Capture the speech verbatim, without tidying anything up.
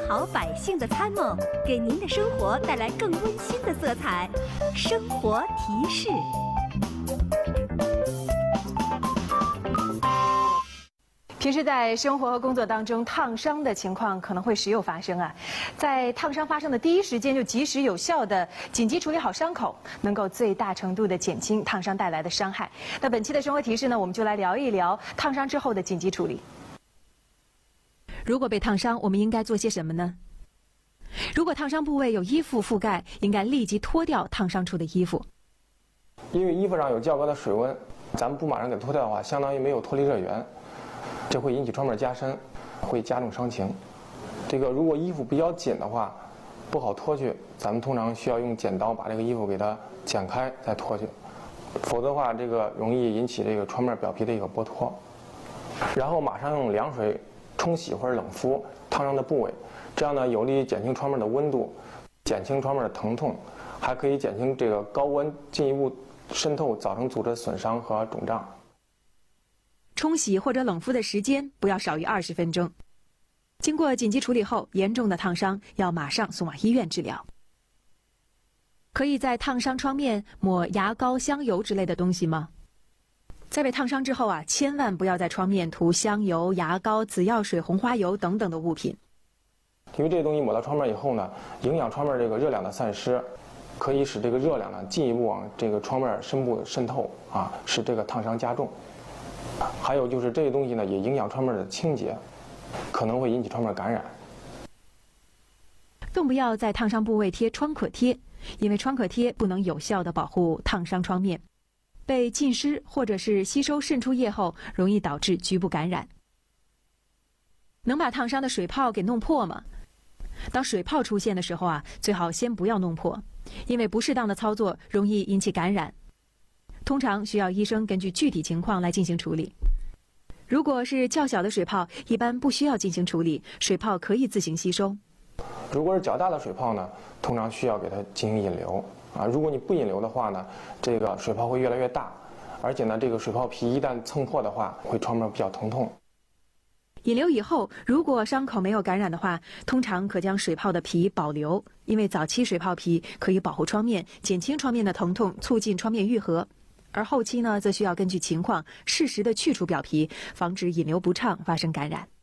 好百姓的参谋，给您的生活带来更温馨的色彩。生活提示。 平时在生活和工作当中，烫伤的情况可能会时有发生啊。在烫伤发生的第一时间，就及时有效的紧急处理好伤口，能够最大程度的减轻烫伤带来的伤害。那本期的生活提示呢，我们就来聊一聊烫伤之后的紧急处理。如果被烫伤，我们应该做些什么呢？如果烫伤部位有衣服覆盖，应该立即脱掉烫伤处的衣服。 因为衣服上有较高的水温，咱们不马上给脱掉的话，相当于没有脱离热源。这会引起创面加深，会加重伤情。这个如果衣服比较紧的话，不好脱去，咱们通常需要用剪刀把这个衣服给它剪开再脱去，否则的话，这个容易引起这个创面表皮的一个剥脱。然后马上用凉水冲洗或者冷敷烫伤的部位，这样呢有利于减轻创面的温度，减轻创面的疼痛，还可以减轻这个高温进一步渗透造成组织损伤和肿胀。 冲洗或者冷敷的时间不要少于二十分钟。经过紧急处理后，严重的烫伤要马上送往医院治疗。可以在烫伤创面抹牙膏、香油之类的东西吗？在被烫伤之后啊，千万不要在创面涂香油、牙膏、紫药水、红花油等等的物品。 因为这些东西抹到创面以后呢，影响创面这个热量的散失，可以使这个热量呢进一步往这个创面深部渗透啊，使这个烫伤加重。还有就是这些东西呢，也影响创面的清洁，可能会引起创面感染。 更不要在烫伤部位贴创可贴，因为创可贴不能有效地保护烫伤创面，被浸湿或者是吸收渗出液后，容易导致局部感染。能把烫伤的水泡给弄破吗？当水泡出现的时候啊，最好先不要弄破，因为不适当的操作容易引起感染。通常需要医生根据具体情况来进行处理。如果是较小的水泡，一般不需要进行处理，水泡可以自行吸收。 如果是较大的水泡呢，通常需要给它进行引流啊。如果你不引流的话呢，这个水泡会越来越大，而且呢，这个水泡皮一旦蹭破的话，会创面比较疼痛。 引流以后，如果伤口没有感染的话，通常可将水泡的皮保留，因为早期水泡皮可以保护创面，减轻创面的疼痛，促进创面愈合。而后期呢，则需要根据情况适时的去除表皮，防止引流不畅发生感染。